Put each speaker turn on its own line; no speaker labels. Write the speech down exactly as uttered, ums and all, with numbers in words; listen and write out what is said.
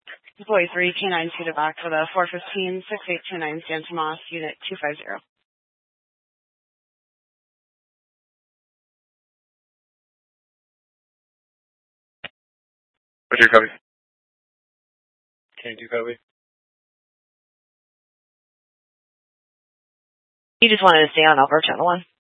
Boy three, K nine seated back for the four fifteen, six eight two nine San Tomas, unit two five zero.
What's your copy? Can you do copy?
You just wanted to stay on Alberta Channel one.